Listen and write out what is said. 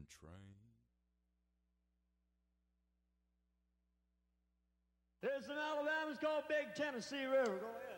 on train. There's some Alabama's called Big Tennessee River. Go ahead.